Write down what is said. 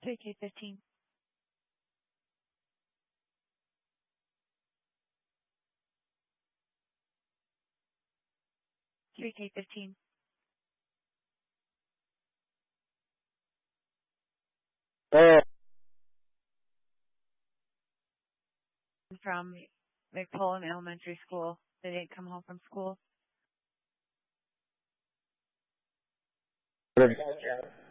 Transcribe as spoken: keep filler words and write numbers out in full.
three K fifteen. three K fifteen. Uh, From McPullen Elementary School. They didn't come home from school. what have you got, Janet?